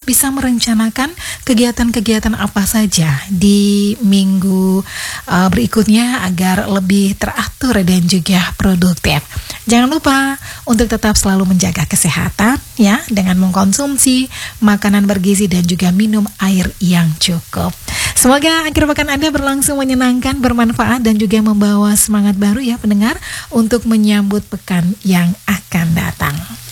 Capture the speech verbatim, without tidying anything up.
bisa merencanakan kegiatan-kegiatan apa saja di minggu uh, berikutnya agar lebih teratur dan juga produktif. Jangan lupa untuk tetap selalu menjaga kesehatan ya, dengan mengkonsumsi makanan bergizi dan juga minum air yang cukup. Semoga akhir pekan Anda berlangsung menyenangkan, bermanfaat dan juga membawa semangat baru ya pendengar untuk menyambut pekan yang akan datang.